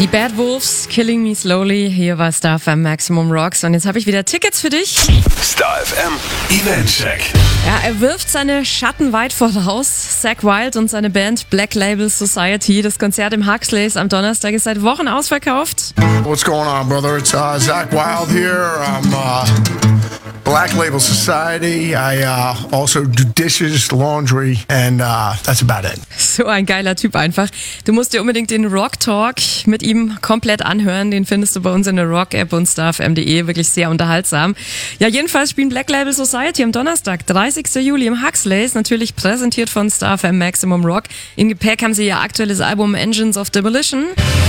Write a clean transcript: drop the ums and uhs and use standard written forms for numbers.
Die Bad Wolves, Killing Me Slowly, hier war Star FM Maximum Rocks und jetzt habe ich wieder Tickets für dich. Star FM Eventcheck. Ja, er wirft seine Schatten weit voraus. Zakk Wylde und seine Band Black Label Society. Das Konzert im Huxleys am Donnerstag ist seit Wochen ausverkauft. What's going on, brother? It's Zakk Wylde here. I'm Black Label Society. I also do dishes, laundry, and that's about it. So ein geiler Typ einfach. Du musst dir unbedingt den Rock Talk mit ihm komplett anhören. Den findest du bei uns in der Rock-App und starfm.de. Wirklich sehr unterhaltsam. Ja, jedenfalls spielen Black Label Society am Donnerstag, 30. Juli im Huxleys. Natürlich präsentiert von Star FM Maximum Rock. Im Gepäck haben sie ihr aktuelles Album Engines of Demolition.